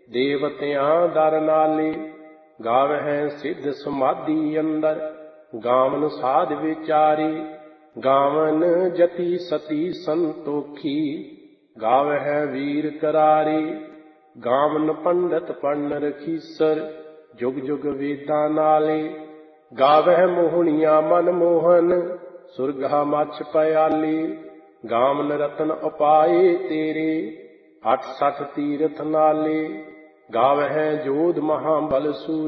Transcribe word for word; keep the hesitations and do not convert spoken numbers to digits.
ਦੇਵਤਿਆਂ ਦਰ ਨਾਲੇ। ਗਾਵਹਿ ਸਿੱਧ ਸਮਾਧੀ ਅੰਦਰ, ਗਾਵਨ ਸਾਧ ਵਿਚਾਰੇ। ਗਾਵਨ ਜਤੀ ਸਤੀ ਸੰਤੋਖੀ, ਗਾਵਹਿ ਵੀਰ ਕਰਾਰੇ। ਗਾਵਨ ਪੰਡਤ ਪੜਨ ਰਖੀਸਰ, ਜੁਗ ਜੁਗ ਵੇਦਾਂ ਨਾਲੇ। ਗਾਵਹਿ ਮੋਹਣੀਆਂ ਮਨ ਮੋਹਨ, ਸੁਰਗਾ ਮੱਛ ਪਿਆਲੇ। ਗਾਵਨ ਰਤਨ ਉਪਾਏ ਤੇਰੇ, ਅਠ ਸਠ ਤੀਰਥ ਨਾਲੇ। ਗਾਵਹਿ ਜੋਧ ਮਹਾਬਲ ਸੂਰ,